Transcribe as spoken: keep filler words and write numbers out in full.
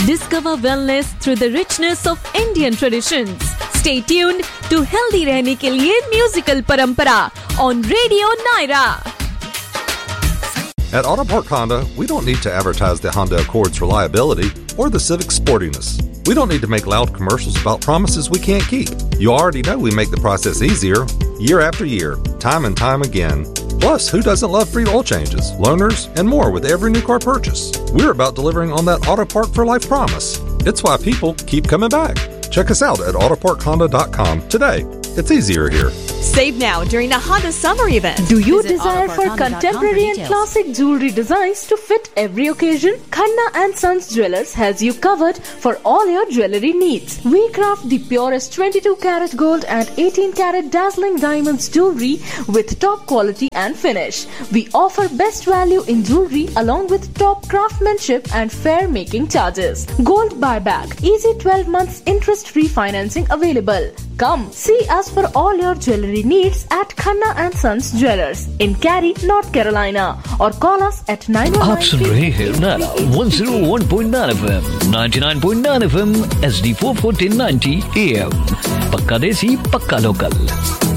Discover wellness through the richness of Indian traditions. Stay tuned to Healthy रहने के लिए Musical Parampara on Radio Naira. At Auto Park Honda, we don't need to advertise the Honda Accord's reliability or the Civic's sportiness. We don't need to make loud commercials about promises we can't keep. You already know we make the process easier, year after year, time and time again. Plus, who doesn't love free oil changes, loaners, and more with every new car purchase? We're about delivering on that Auto Park for Life promise. It's why people keep coming back. Check us out at auto park honda dot com today. It's easier here. Save now during the Honda Summer event. Do you Visit desire for autopark honda dot com contemporary and details. classic jewelry designs to fit every occasion? Khanna and Sons Jewelers has you covered for all your jewelry needs. We craft the purest twenty-two karat gold and eighteen karat dazzling diamonds jewelry with top quality and finish. We offer best value in jewelry along with top craftsmanship and fair making charges. Gold buyback, easy twelve months interest-free financing available. Come see us for all your jewelry needs at Khanna and Sons Jewelers in Cary, North Carolina, or call us at nine one nine. आप सुन रहे हैं नारा one oh one point nine F M, ninety-nine point nine F M, H D four fourteen ninety A M. पक्का देसी पक्का local.